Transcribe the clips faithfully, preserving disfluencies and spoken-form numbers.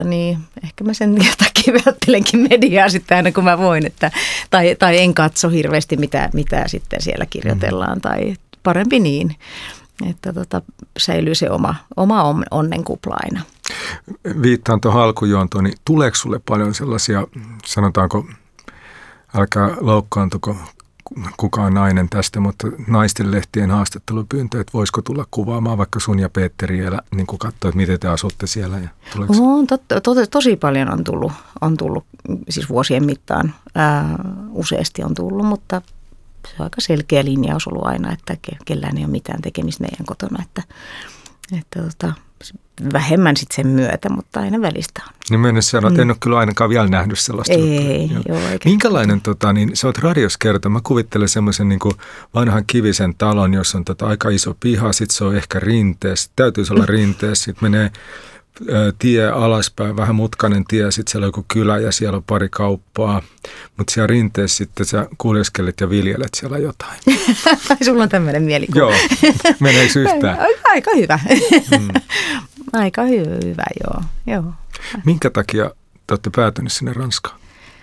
niin ehkä mä sen takia välttelenkin mediaa sitten aina kun mä voin, että, tai, tai en katso hirveästi mitä, mitä sitten siellä kirjoitellaan mm. tai parempi niin, että tota, säilyy se oma, oma onnenkupla aina. Viittaan tuohon alkujuontoon, niin tuleeko sulle paljon sellaisia, sanotaanko, älkää loukkaantuko kukaan nainen tästä, mutta naisten lehtien haastattelupyyntö, että voisiko tulla kuvaamaan vaikka sun ja Peetteriä, niin kuin katsoa, että miten te asutte siellä. Ja on, to, to, tosi paljon on tullut, on tullut siis vuosien mittaan, ää, useasti on tullut, mutta se on aika selkeä linjaus ollut aina, että kellään ei ole mitään tekemistä meidän kotona, että, että tota, vähemmän sitten sen myötä, mutta aina välistä on. Niin mennessä sanot, mm. en ole kyllä ainakaan vielä nähnyt sellaista. Ei, joo. Joo, Minkälainen, tota, niin, sä oot radios kertoa, mä kuvittelen semmoisen niin kuin vanhan kivisen talon, jossa on tota, aika iso piha, sitten se on ehkä rinteessä, täytyisi olla rinteessä, sitten menee ä, tie alaspäin, vähän mutkainen tie, sitten siellä on joku kylä ja siellä on pari kauppaa, mutta siellä rinteessä sitten sä kuljeskelet ja viljelet siellä jotain. Sulla on tämmöinen mielikuva. Joo, meneekö yhtään? Aika hyvä. Mm. Aika hyvä, joo. joo. Minkä takia te olette päätyneet sinne Ranskaan?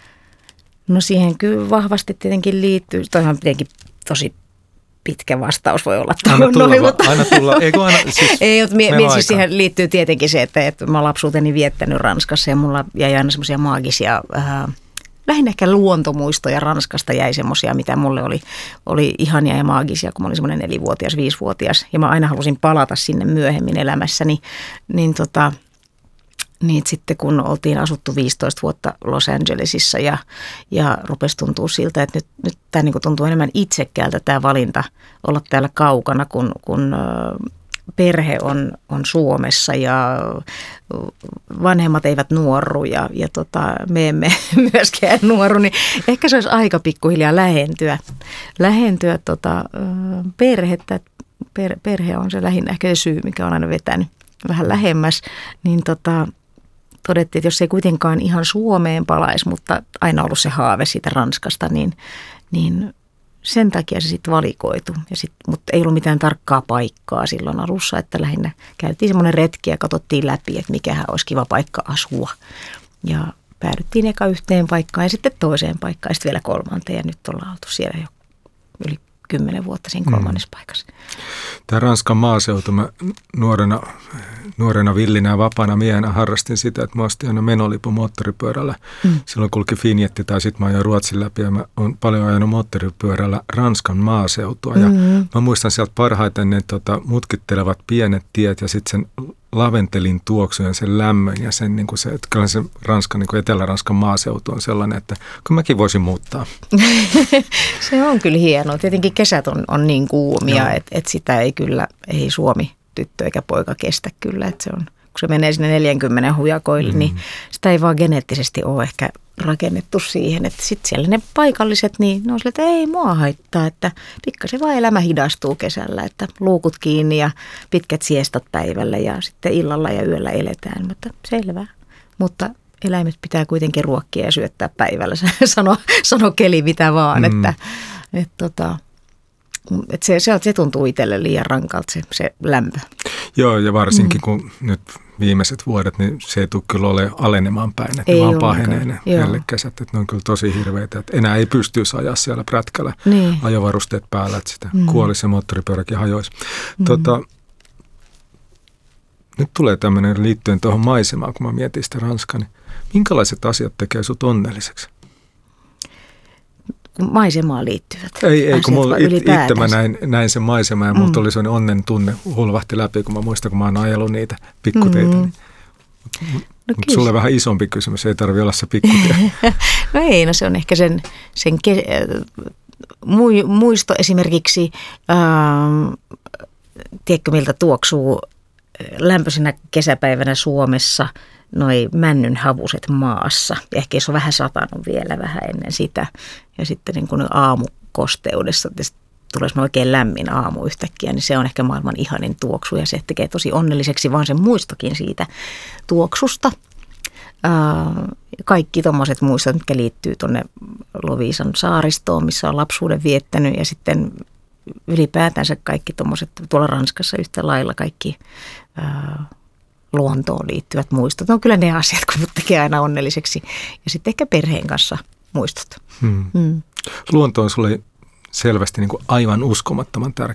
No siihen kyllä vahvasti tietenkin liittyy, toihan tietenkin tosi pitkä vastaus voi olla. Aina tulla, noin, mutta... aina tulla. Eikö aina, siis ei, mutta mie, mie, siis siihen liittyy tietenkin se, että, että mä lapsuuteni viettänyt Ranskassa ja mulla jäi aina semmoisia maagisia, äh, lähinnä ehkä luontomuistoja Ranskasta jäi semmoisia, mitä mulle oli, oli ihania ja maagisia, kun mä olin semmoinen nelivuotias, viisivuotias ja mä aina halusin palata sinne myöhemmin elämässäni, niin tota... Niin sitten kun oltiin asuttu viisitoista vuotta Los Angelesissa ja, ja rupesi tuntua siltä, että nyt, nyt tämä niin kuin tuntuu enemmän itsekkäältä tämä valinta olla täällä kaukana, kun, kun perhe on, on Suomessa ja vanhemmat eivät nuorru ja, ja tota, me emme myöskään nuorru, niin ehkä se olisi aika pikkuhiljaa lähentyä, lähentyä tota, perhettä. Per, perhe on se lähinnä ehkä se syy, mikä on aina vetänyt vähän lähemmäs, niin tota... Todettiin, että jos ei kuitenkaan ihan Suomeen palaisi, mutta aina ollut se haave siitä Ranskasta, niin, niin sen takia se sitten valikoitu. Ja sit, mutta ei ollut mitään tarkkaa paikkaa silloin alussa, että lähinnä käytiin semmoinen retki ja katsottiin läpi, että mikähän olisi kiva paikka asua. Ja päädyttiin eka yhteen paikkaan ja sitten toiseen paikkaan ja sitten vielä kolmanteen ja nyt ollaan oltu siellä jo yli kymmenen vuotta siinä kolmannessa mm. paikassa. Tämä Ranskan maaseutu, mä nuorena, nuorena villinä ja vapaana miehenä harrastin sitä, että mä ostin aina menolipun moottoripyörällä. Mm. Silloin kulki Finjetti tai sitten mä ajoin Ruotsin läpi ja mä oon paljon ajanut moottoripyörällä Ranskan maaseutua. Mm. Ja mä muistan sieltä parhaiten ne tota, mutkittelevat pienet tiet ja sitten sen laventelin tuoksun ja sen lämmön ja sen, niin kuin se, että kyllä se Ranskan, niin kuin Etelä-Ranskan maaseutu on sellainen, että kyllä mäkin voisin muuttaa. Se on kyllä hienoa. Tietenkin kesät on, on niin kuumia, että et sitä ei kyllä, ei Suomi tyttö eikä poika kestä kyllä, että se on, kun se menee sinne neljänkymmenen hujakoille, mm. niin sitä ei vaan geneettisesti ole ehkä rakennettu siihen, että sitten siellä ne paikalliset, niin ne on sille, että ei mua haittaa, että pikkasen vaan elämä hidastuu kesällä, että luukut kiinni ja pitkät siestat päivällä ja sitten illalla ja yöllä eletään, mutta selvä. Mutta eläimet pitää kuitenkin ruokkia ja syöttää päivällä, sano, sano keli mitä vaan, mm. että, että, tota, että se, se, se tuntuu itselle liian rankalta se, se lämpö. Joo, ja varsinkin mm. kun nyt viimeiset vuodet, niin se ei tule kyllä ole alenemaan päin, että ei vaan pahenee ne kesät, että ne on kyllä tosi hirveitä, että enää ei pystyisi ajaa siellä prätkällä niin. Ajovarusteet päällä, että sitä mm. kuolisi ja moottoripyöräkin hajoisi. Mm. Tota, nyt tulee tämmöinen liittyen tuohon maisemaan, kun mä mietin sitä Ranskaa, niin minkälaiset asiat tekee sut onnelliseksi? Maisemaan liittyvät Ei, ei kun mulla it, itse mä näin, näin sen maiseman ja mm. mulla tuli sellainen onnen tunne hulvahti läpi, kun mä muistan, kun mä oon ajellut niitä pikkuteitä. Mm. Niin. No mutta sulle vähän isompi kysymys, ei tarvitse olla se pikkutie. No ei, no se on ehkä sen, sen ke, muisto esimerkiksi, ähm, tiedätkö miltä tuoksuu lämpöisenä kesäpäivänä Suomessa noi männyn havuset maassa. Ja ehkä se on vähän satanut vielä vähän ennen sitä. Ja sitten niin kuin aamukosteudessa tulee oikein lämmin aamu yhtäkkiä, niin se on ehkä maailman ihanin tuoksu. Ja se tekee tosi onnelliseksi vaan sen muistokin siitä tuoksusta. Kaikki tuommoiset muistot, mitkä liittyy tuonne Loviisan saaristoon, missä on lapsuuden viettänyt. Ja sitten ylipäätänsä kaikki tuommoiset, tuolla Ranskassa yhtä lailla kaikki luontoon liittyvät muistot. On kyllä ne asiat, kun mut tekee aina onnelliseksi. Ja sitten ehkä perheen kanssa muistot. Hmm. Hmm. Luonto on sulle selvästi niin kuin aivan uskomattoman tärkeä